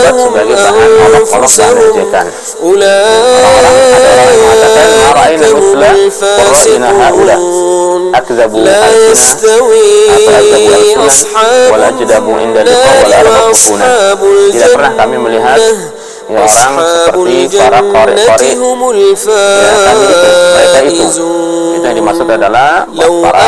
dibuat sebagai bahan olok-olok dan ejekan. Orang-orang yang mengatakan maraina nusla qurra'ina haula akzabu al-sina wal ajdabu inda liqa wal arbaquna. Tidak pernah kami melihat ya, orang seperti para qari-qari ya, kami itu mereka itu yang dimaksud adalah para